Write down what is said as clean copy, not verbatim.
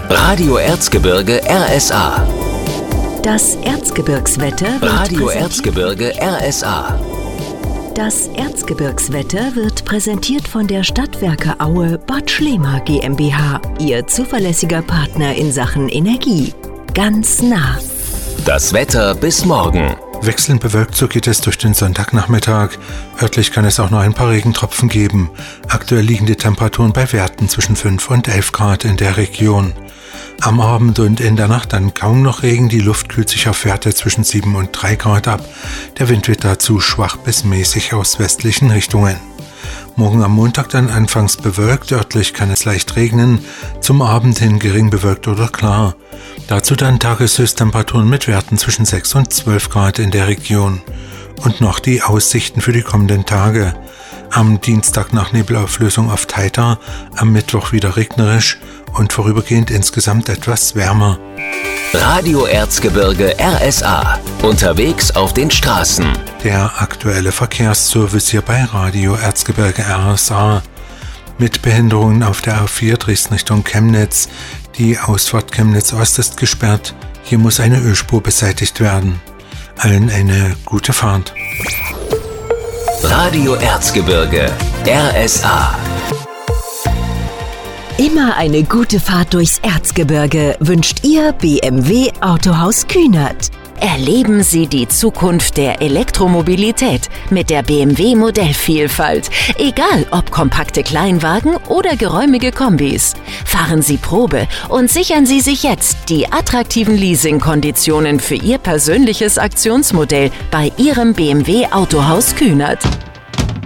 Radio Erzgebirge RSA. Das Erzgebirgswetter wird Radio Erzgebirge RSA. Das Erzgebirgswetter wird präsentiert von der Stadtwerke Aue Bad Schlema GmbH, Ihr zuverlässiger Partner in Sachen Energie. Ganz nah. Das Wetter bis morgen. Wechselnd bewölkt, so geht es durch den Sonntagnachmittag. Örtlich kann es auch noch ein paar Regentropfen geben. Aktuell liegen die Temperaturen bei Werten zwischen 5 und 11 Grad in der Region. Am Abend und in der Nacht dann kaum noch Regen, die Luft kühlt sich auf Werte zwischen 7 und 3 Grad ab. Der Wind wird dazu schwach bis mäßig aus westlichen Richtungen. Morgen am Montag dann anfangs bewölkt, örtlich kann es leicht regnen, zum Abend hin gering bewölkt oder klar. Dazu dann Tageshöchsttemperaturen mit Werten zwischen 6 und 12 Grad in der Region. Und noch die Aussichten für die kommenden Tage. Am Dienstag nach Nebelauflösung oft heiter, am Mittwoch wieder regnerisch und vorübergehend insgesamt etwas wärmer. Radio Erzgebirge RSA. Unterwegs auf den Straßen. Der aktuelle Verkehrsservice hier bei Radio Erzgebirge RSA. Mit Behinderungen auf der A4 Dresden Richtung Chemnitz. Die Ausfahrt Chemnitz Ost ist gesperrt. Hier muss eine Ölspur beseitigt werden. Allen eine gute Fahrt. Radio Erzgebirge RSA. Immer eine gute Fahrt durchs Erzgebirge wünscht Ihr BMW Autohaus Kühnert. Erleben Sie die Zukunft der Elektromobilität mit der BMW Modellvielfalt. Egal ob kompakte Kleinwagen oder geräumige Kombis. Fahren Sie Probe und sichern Sie sich jetzt die attraktiven Leasingkonditionen für Ihr persönliches Aktionsmodell bei Ihrem BMW Autohaus Kühnert.